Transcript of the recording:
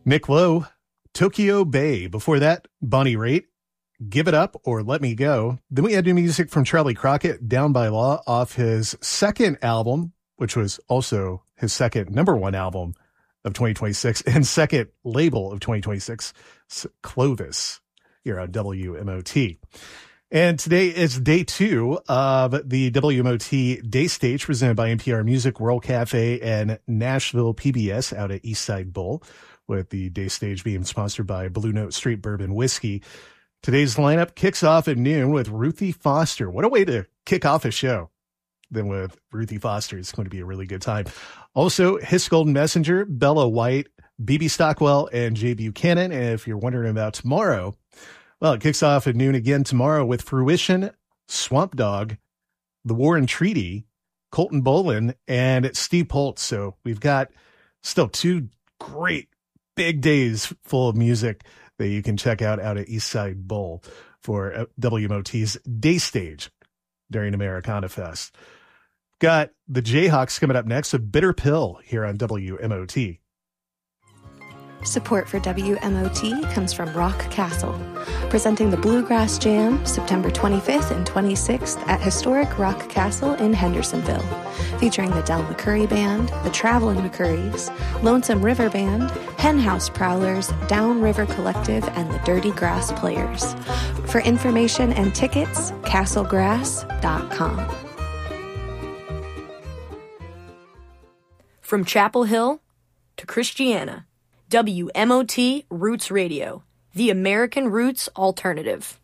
Nick Lowe, Tokyo Bay. Before that, Bonnie Raitt, Give It Up or Let Me Go. Then we had new music from Charlie Crockett, Down by Law, off his second album, which was also his second number one album of 2026 and second label of 2026, Clovis, here on WMOT. And today is day 2 of the WMOT Day Stage presented by NPR Music, World Cafe, and Nashville PBS out at Eastside Bowl, with the Day Stage being sponsored by Blue Note Street Bourbon Whiskey. Today's lineup kicks off at noon with Ruthie Foster. What a way to kick off a show than with Ruthie Foster. It's going to be a really good time. Also, His Golden Messenger, Bella White, BB Stockwell, and Jay Buchanan. And if you're wondering about tomorrow, well, it kicks off at noon again tomorrow with Fruition, Swamp Dogg, The War and Treaty, Colton Bolin, and Steve Poltz. So we've got still 2 great big days full of music that you can check out at Eastside Bowl for WMOT's Day Stage during Americana Fest. Got the Jayhawks coming up next, a Bitter Pill here on WMOT. Support for WMOT comes from Rock Castle, presenting the Bluegrass Jam September 25th and 26th at historic Rock Castle in Hendersonville, featuring the Del McCurry Band, the Traveling McCurries, Lonesome River Band, Henhouse Prowlers, Downriver Collective, and the Dirty Grass Players. For information and tickets, castlegrass.com. From Chapel Hill to Christiana, WMOT Roots Radio, the American Roots Alternative.